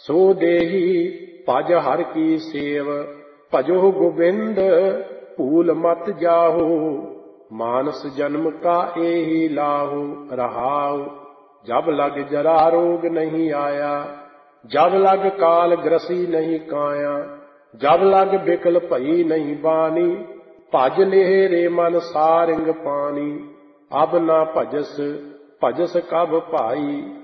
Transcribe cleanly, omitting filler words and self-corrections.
ਸੋ ਦੇਹੀ ਭਜ ਹਰ ਕੀ ਸੇਵ, ਭਜੋ ਗੋਬਿੰਦ ਭੂਲ ਮਤ ਜਾਹੋ। ਮਾਨਸ ਜਨਮ ਕਾ ਏਹੀ ਲਾਹੋ, ਰਹਾਉ ਜਬ ਲਗ ਜਰਾ ਰੋਗ ਨਹੀਂ ਆਇਆ, ਜਬ ਲਗ ਕਾਲ ਗ੍ਰਸੀ ਨਹੀਂ ਕਾਇਆ, ਜਬ ਲਗ ਬਿਕਲ ਭਈ ਨਹੀਂ ਬਾਣੀ, ਭਜ ਲੇਹ ਰੇ ਮਨ ਸਾਰਿੰਗ ਪਾਣੀ। ਅਬ ਨਾ ਭਜਸ ਭਜਸ ਕਬ ਭਾਈ,